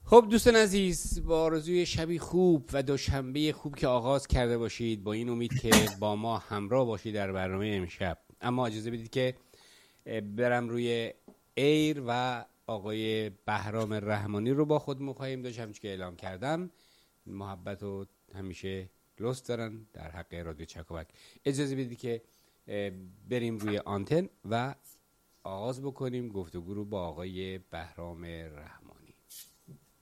خب دوستان عزیز، با آرزوی شبی خوب و دوشنبه خوب که آغاز کرده باشید، با این امید که با ما همراه باشید در برنامه امشب. اما اجازه بدید که برم روی ایر و آقای بهرام رحمانی رو با خودمون خواهیم داشت. همچون که اعلام کردم، محبت و همیشه لطف دارن در حق رادیو چکاوک. اجازه بدید که بریم روی آنتن و آغاز بکنیم گفتگو رو با آقای بهرام رحمانی.